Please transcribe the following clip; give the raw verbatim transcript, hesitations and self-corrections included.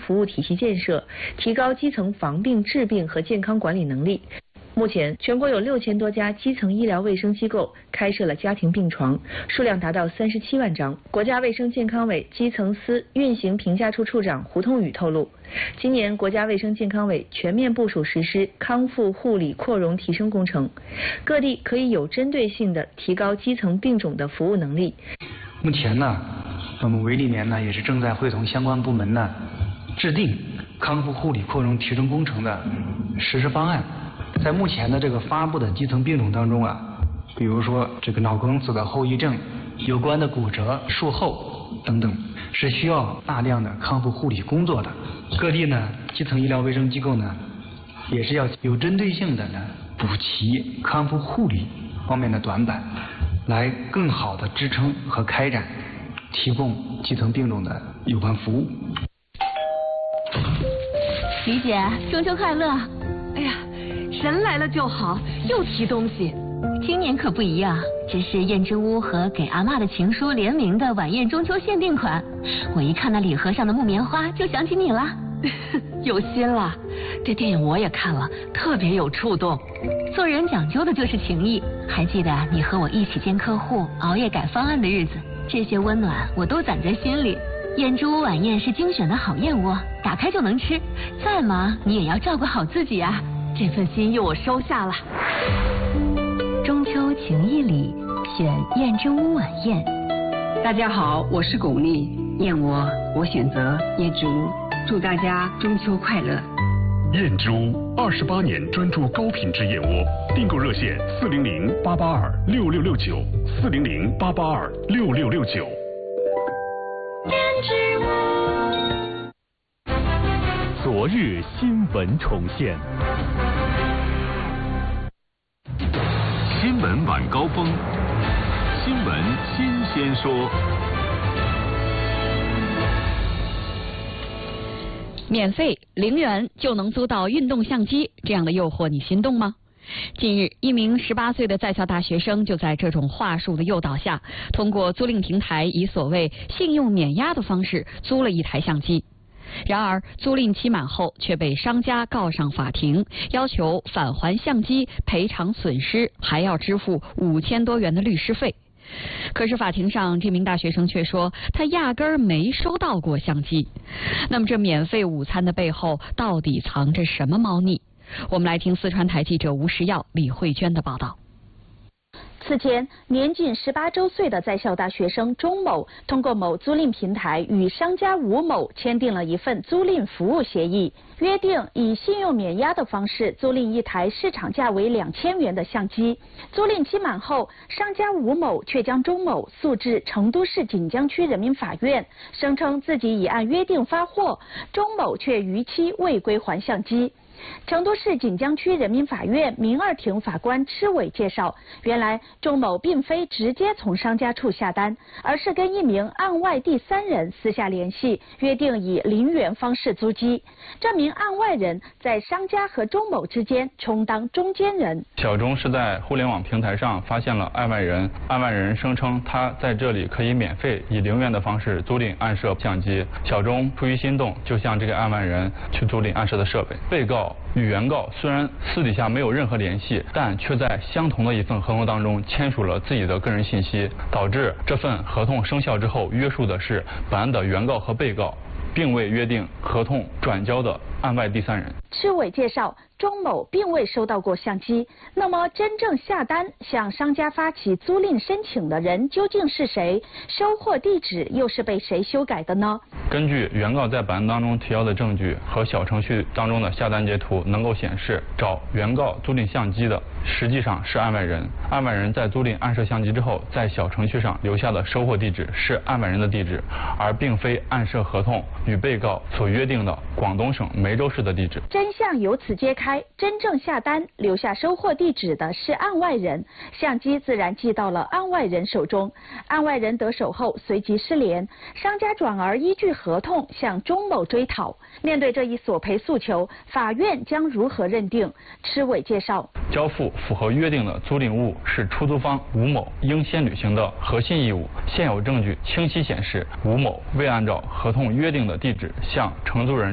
服务体系建设，提高基层防病治病和健康管理能力。目前，全国有六千多家基层医疗卫生机构开设了家庭病床，数量达到三十七万张。国家卫生健康委基层司运行评价处处长胡通宇透露，今年国家卫生健康委全面部署实施康复护理扩容提升工程，各地可以有针对性地提高基层病种的服务能力。 目前呢，我们委里面呢也是正在会同相关部门呢制定康复护理扩容提升工程的实施方案。在目前的这个发布的基层病种当中啊，比如说这个脑梗死的后遗症、有关的骨折、术后等等，是需要大量的康复护理工作的。各地呢，基层医疗卫生机构呢，也是要有针对性的呢补齐康复护理方面的短板，来更好的支撑和开展提供基层病种的有关服务。 李姐，中秋快乐！ 哎呀，人来了就好，又提东西。 今年可不一样，这是燕之屋和给阿嬷的情书联名的晚宴中秋限定款。我一看那礼盒上的木棉花，就想起你了。 有心了，这电影我也看了，特别有触动。 做人讲究的就是情谊。还记得你和我一起见客户、熬夜改方案的日子，这些温暖我都攒在心里。燕之屋晚宴是精选的好燕窝，打开就能吃。再忙你也要照顾好自己啊。 这份心意我收下了。 中秋情谊里，选燕之屋晚宴。 大家好，我是巩俐，燕窝我选择燕之屋，祝大家中秋快乐。 燕之屋二十八年专注高品质燕窝，订购热线四零零八八二六六六九四零零八八二六六六九。 燕之屋。 昨日新闻重现。新闻晚高峰，新闻新鲜说。 免费零元就能租到运动相机，这样的诱惑你心动吗？近日，一名十八岁的在校大学生就在这种话术的诱导下，通过租赁平台以所谓信用免押的方式租了一台相机。然而，租赁期满后却被商家告上法庭，要求返还相机、赔偿损失，还要支付五千多元的律师费。可是法庭上，这名大学生却说他压根儿没收到过相机。那么，这免费午餐的背后到底藏着什么猫腻？我们来听四川台记者吴时耀、李慧娟的报道。 此前，年仅十八周岁的在校大学生钟某通过某租赁平台与商家吴某签订了一份租赁服务协议，约定以信用免押的方式租赁一台市场价为两千元的相机。租赁期满后，商家吴某却将钟某诉至成都市锦江区人民法院，声称自己已按约定发货，钟某却逾期未归还相机。成都市锦江区人民法院民二庭法官吃伟介绍，原来钟某并非直接从商家处下单，而是跟一名案外第三人私下联系，约定以零元方式租机。这名案外人在商家和钟某之间充当中间人。 小钟是在互联网平台上发现了案外人，案外人声称他在这里可以免费以零元的方式租赁暗摄相机。小钟出于心动，就向这个案外人去租赁暗摄的设备。被告与原告虽然私底下没有任何联系，但却在相同的一份合同当中签署了自己的个人信息，导致这份合同生效之后约束的是本案的原告和被告，并未约定合同转交的案外第三人。 吃伟介绍，钟某并未收到过相机，那么真正下单向商家发起租赁申请的人究竟是谁？收货地址又是被谁修改的呢？ 根据原告在本案当中提交的证据和小程序当中的下单截图，能够显示找原告租赁相机的实际上是案外人。案外人在租赁暗摄相机之后，在小程序上留下的收货地址是案外人的地址，而并非暗摄合同与被告所约定的广东省梅州市的地址。 真相由此揭开，真正下单留下收货地址的是案外人，相机自然寄到了案外人手中。案外人得手后随即失联，商家转而依据合同向钟某追讨。面对这一索赔诉求，法院将如何认定？吃伟介绍， 交付符合约定的租赁物是出租方吴某应先履行的核心义务。现有证据清晰显示，吴某未按照合同约定的地址向承租人